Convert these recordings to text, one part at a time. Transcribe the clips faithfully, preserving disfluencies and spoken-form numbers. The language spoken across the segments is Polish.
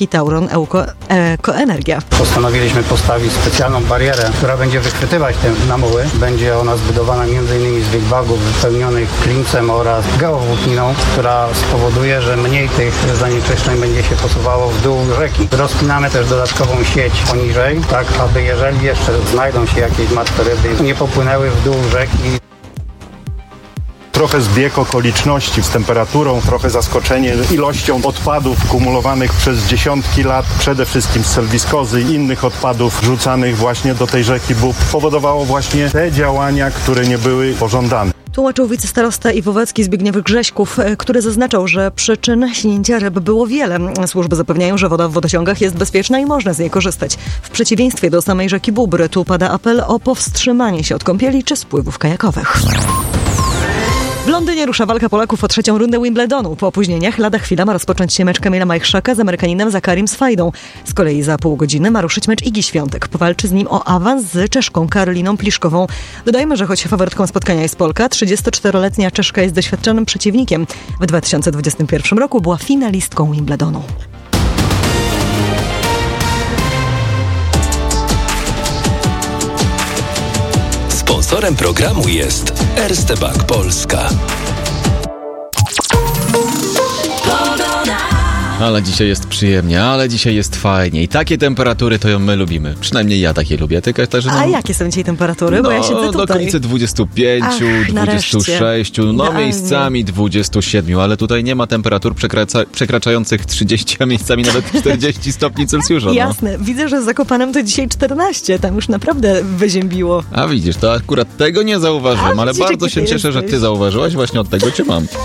marki Tauron Ekoenergia. Postanowiliśmy postawić specjalną barierę, która będzie wychwytywać te namuły. Będzie ona zbudowana m.in. z wiegbagów wypełnionych klincem oraz geowłókniną, która spowoduje, że mniej tych zanieczyszczeń będzie się posuwało w dół rzeki. Rozpinamy też dodatkową sieć poniżej, tak aby jeżeli jeszcze znajdą się jakieś martwe ryby, nie popłynęły w dół rzeki. Trochę zbieg okoliczności z temperaturą, trochę zaskoczenie ilością odpadów kumulowanych przez dziesiątki lat, przede wszystkim z selwiskozy i innych odpadów rzucanych właśnie do tej rzeki Bób, powodowało właśnie te działania, które nie były pożądane. Tłumaczył wicestarosta Iwowacki Zbigniew Grześków, który zaznaczał, że przyczyn śnięcia ryb było wiele. Służby zapewniają, że woda w wodociągach jest bezpieczna i można z niej korzystać. W przeciwieństwie do samej rzeki Bóbr, tu pada apel o powstrzymanie się od kąpieli czy spływów kajakowych. W Londynie rusza walka Polaków o trzecią rundę Wimbledonu. Po opóźnieniach lada chwila ma rozpocząć się mecz Kamila Majchrzaka z Amerykaninem Zakarim Swajdą. Z kolei za pół godziny ma ruszyć mecz Igi Świątek. Powalczy z nim o awans z Czeszką Karoliną Pliszkową. Dodajmy, że choć faworytką spotkania jest Polka, trzydziestoczteroletnia Czeszka jest doświadczonym przeciwnikiem. W dwa tysiące dwudziestym pierwszym roku była finalistką Wimbledonu. Sponsorem programu jest Erste Bank Polska. Ale dzisiaj jest przyjemnie, ale dzisiaj jest fajnie i takie temperatury to ją my lubimy. Przynajmniej ja takie lubię. Ty, Katarzyna? A jakie są dzisiaj temperatury? Bo no, ja siedzę tutaj. do okolicy dwudziestu pięciu, Ach, dwudziestu sześciu, no Idealnie. miejscami dwudziestu siedmiu, ale tutaj nie ma temperatur przekracza, przekraczających trzydzieści, a miejscami nawet czterdzieści stopni Celsjusza. No. Jasne. Widzę, że w Zakopanem to dzisiaj czternaście. Tam już naprawdę wyziębiło. A widzisz, to akurat tego nie zauważyłem, A, ale widzisz, bardzo jaki się ty cieszę, że jesteś. ty zauważyłaś, właśnie od tego cię mam.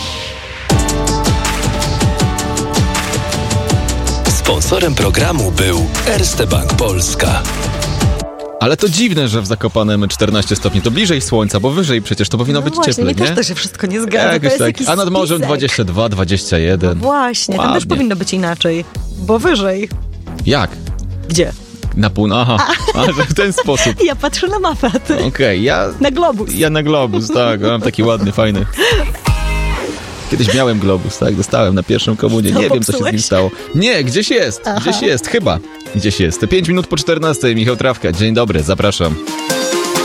Sponsorem programu był Erste Bank Polska. Ale to dziwne, że w Zakopanem czternaście stopni to bliżej słońca, bo wyżej przecież to powinno No być właśnie, cieplej, mi nie? też to się wszystko nie zgadza. To Jakoś jest tak. jakiś A nad morzem spisek. dwadzieścia dwa, dwadzieścia jeden. Właśnie, tam też Ładnie. powinno być inaczej. Bo wyżej. Jak? Gdzie? Na północ, aha, a, że w ten sposób. Ja patrzę na mapę, a ty Okej, okay, ja... na globus. Ja na globus, tak, mam taki ładny, fajny. Kiedyś miałem globus, tak, dostałem na pierwszą komunię, Co, nie wiem co się z nim popsułeś? stało. Nie, gdzieś jest, Aha. gdzieś jest, chyba. Gdzieś jest. Pięć minut po czternastej, Michał Trawka, dzień dobry, zapraszam.